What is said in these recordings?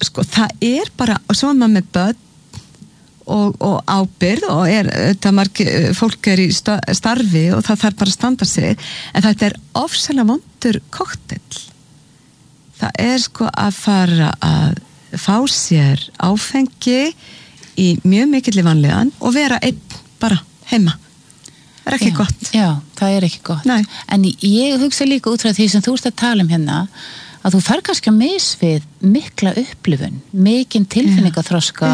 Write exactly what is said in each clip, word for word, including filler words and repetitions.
sko, það er bara, og svo er maður með börn og, og ábyrgð og er, það margir, fólk er í starfi og það þarf bara að standa sig, en þetta er ofsalega vondur kokteil. Það er sko að fara að fá sér áfengi í mjög mikilli vanlíðan og vera einn bara heima. Það er ekki já, gott. Já, það er ekki gott. Nei. En ég hugsa líka út frá því sem þú ert að tala um hérna, að þú fer kannski að misvið mikla upplifun, mikinn tilfinningaþroska,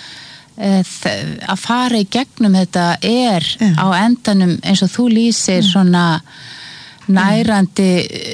að fara í gegnum þetta er já. Á endanum eins og þú lýsir já. Svona nærandi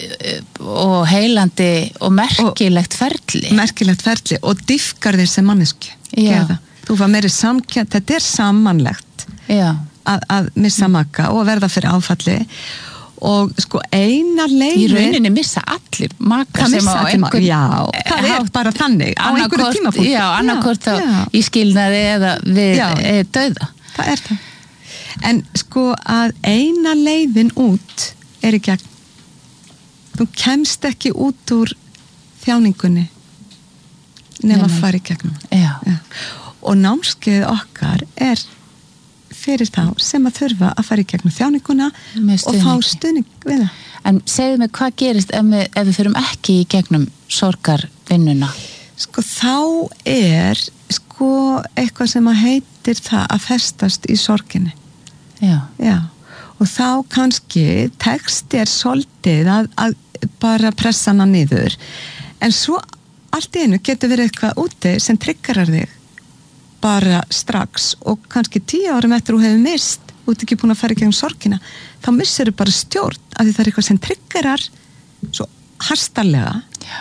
og heilandi og merkilegt ferli. Merkilegt ferli og dýfkar þér sem mannesku. Þú var meiri samkennd, þetta er samanlegt já. Að, að missa maka og verða fyrir áfalli og sko eina leiði í rauninni missa allir maka sem á einhver já, það er bara þannig á einhverju tímafólki já, annarkvort þá í skilnaði eða við e, dauða það er það en sko að eina leiðin út er í gegn þú kemst ekki út úr þjáningunni nema að fara í gegnum já. Já. Og námskeið okkar er fyrir þá sem að þurfa að fara í gegnum þjáninguna og fá stuðning við það. En segðu mig hvað gerist ef við, ef við förum ekki í gegnum sorgarvinnuna? Sko þá er sko eitthvað sem að heitir það að festast í sorginni. Já. Já. Og þá kannski tekst er svolítið að, að bara pressa hana niður. En svo allt í einu getur verið eitthvað úti sem triggerar þig bara strax og kannski tíu árum eftir þú hefur mist og þú ert ekki búin að fara í gegnum sorgina þá missir þú bara stjórn af því það er eitthvað sem triggerar svo hastarlega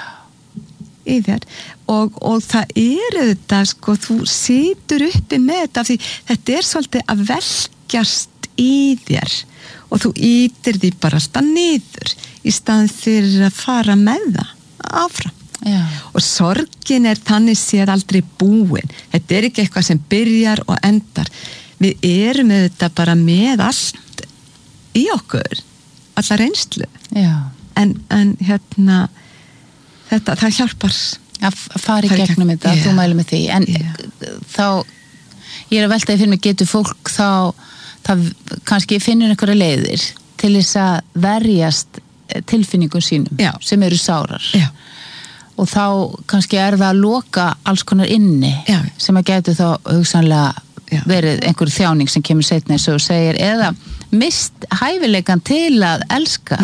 í þér og, og það er þetta sko, þú situr uppi með þetta af því þetta er svolítið að velkjast í þér og þú ítir því bara alltaf niður í staðin fyrir að fara með það áfram. Já. Og sorgin er þannig séð aldrei búin þetta er ekki eitthvað sem byrjar og endar við erum auðvitað bara með allt í okkur alla reynslu en, en hérna þetta, það hjálpar að fara í gegnum þetta, yeah. þú mælir með því en yeah. þá ég er að veltaði fyrir mig, getur fólk þá það kannski finnur einhverja leiðir til þess að verjast tilfinningum sínum Já. Sem eru sárar Já. Og þá kannski er það að loka alls konar inni Já. Sem að gætu þá hugsanlega Já. Verið einhver þjáning sem kemur seinna eins og þú segir eða mist hæfileikan til að elska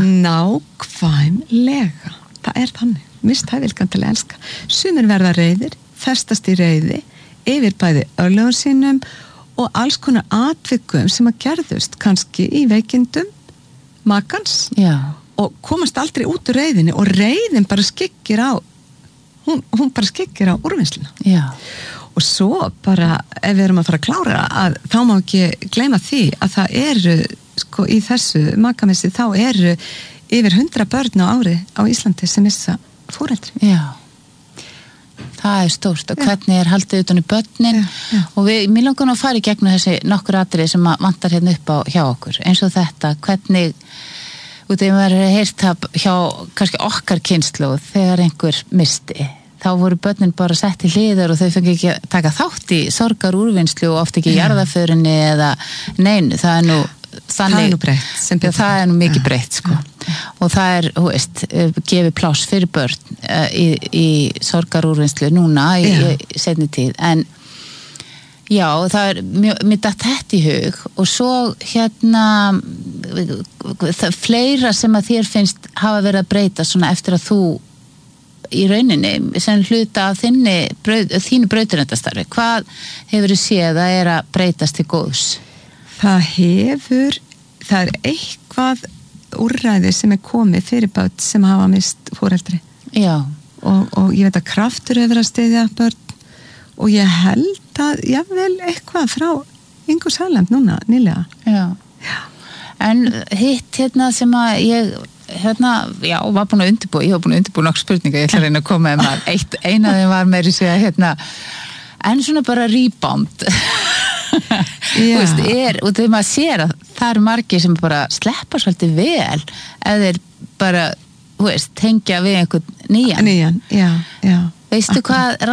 nákvæmlega það er þannig, mist hæfileikan til að elska sumir verða reiðir, festast í reiði yfir bæði örlögum sínum og alls konar atvikum sem að gerðust kannski í veikindum makans Já. Og komast aldrei út úr reiðinni og reiðin bara skyggir á hún, hún bara skyggir á úrvinnsluna Já. Og svo bara ef við erum að fara að klára að þá má ekki gleyma því að það eru sko í þessu makamissi þá eru yfir hundra börn á ári á Íslandi sem missa foreldri. Já. Það er stórt og hvernig er haldið utan í börnin já, já. Og við, mér langar nú að fara í gegnum þessi nokkur atriði sem vantar hérna upp á hjá okkur eins og þetta, hvernig út af því maður er heyrt það hjá kannski okkar kynslóð þegar einhver misti þá voru börnin bara sett í hliðar og þau fengi ekki að taka þátt í sorgar úrvinnslu og oft ekki í jarðaförinni eða neinu, það er nú þannig, það er nú breytt já, það er nú mikið breytt sko. Og það er, þú veist, gefið pláss fyrir börn uh, í, í sorgar úrvinnslu núna í, í seinni tíð, en já, það er mjög, mér datt þetta í hug og svo hérna það er fleira sem að þér finnst hafa verið að breyta svona eftir að þú í rauninni sem hluta af þinni braut, þínu brautarendastarfi, hvað hefur þið séð að er að breytast til góðs? Það hefur það er eitthvað úrræði sem er komið fyrir börn sem hafa mist foreldri Já. Og, og ég veit að kraftur hefur að styðja börn og ég held að jável eitthvað frá Ingu Sæland núna nýlega Já. Já. En hitt hérna sem að ég hérna, já, var búin að undirbúa ég var búin að undirbúa nokkuð spurninga, ég ætla að reyna að koma með maður, eitt, eina þeim var meiri segja hérna, en svona bara rebound þú veist, er, og þegar maður sér að það eru margir sem bara sleppa svolítið vel, eða þeir bara, þú veist, tengja við einhvern nýjan nýjan, já, já veistu hvað